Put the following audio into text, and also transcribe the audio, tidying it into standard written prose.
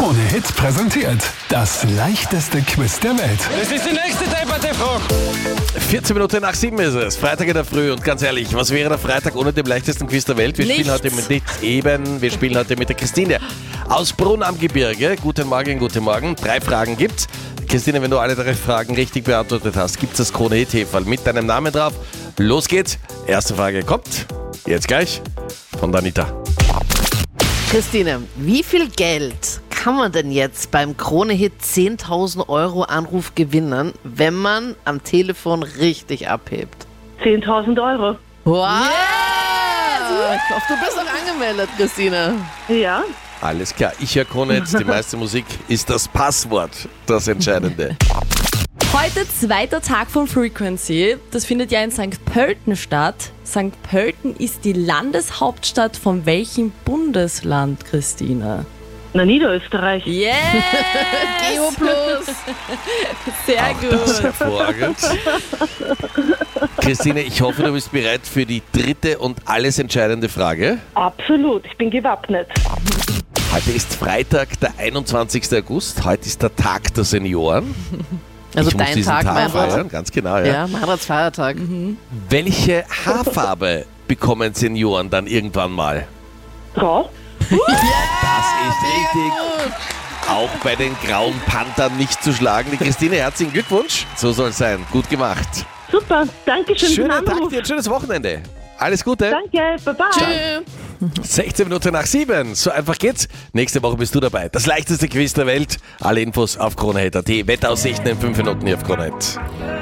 Krone-Hit präsentiert das leichteste Quiz der Welt. Das ist die nächste Debatte-Frage. 14 Minuten nach 7 ist es. Freitag in der Früh. Und ganz ehrlich, was wäre der Freitag ohne den leichtesten Quiz der Welt? Wir spielen heute mit der Christine aus Brunn am Gebirge. Guten Morgen, guten Morgen. 3 Fragen gibt's. Christine, wenn du alle 3 Fragen richtig beantwortet hast, gibt's das Krone-Hit-Häferl mit deinem Namen drauf. Los geht's. Erste Frage kommt jetzt gleich von Danita. Christine, wie viel Geld kann man denn jetzt beim Krone-Hit 10.000 Euro Anruf gewinnen, wenn man am Telefon richtig abhebt? 10.000 Euro. Wow! Ich hoffe, du bist auch angemeldet, Christine. Ja. Alles klar, ich höre Krone-Hit. Die meiste Musik ist das Passwort, das Entscheidende. Heute zweiter Tag von Frequency. Das findet ja in St. Pölten statt. St. Pölten ist die Landeshauptstadt von welchem Bundesland, Christine? Na, Niederösterreich. Yes! Geo Plus. Sehr Das ist gut. hervorragend. Christine, ich hoffe, du bist bereit für die dritte und alles entscheidende Frage. Absolut, ich bin gewappnet. Heute ist Freitag, der 21. August. Heute ist der Tag der Senioren. Also Ich muss dein diesen Tag, Tag Meinrad. feiern, ganz genau. Ja. Ja, Meinrads Feiertag. Welche Haarfarbe bekommen Senioren dann irgendwann mal? Grau? Das ist richtig. Auch bei den grauen Panthern nicht zu schlagen. Die Christine, herzlichen Glückwunsch. So soll es sein. Gut gemacht. Super, danke schön für den Schönen Tag Anruf. dir, ein schönes Wochenende. Alles Gute. Danke, baba. 16 Minuten nach 7. So einfach geht's. Nächste Woche bist du dabei. Das leichteste Quiz der Welt. Alle Infos auf KroneHit.at. Wetteraussichten in 5 Minuten hier auf KroneHit.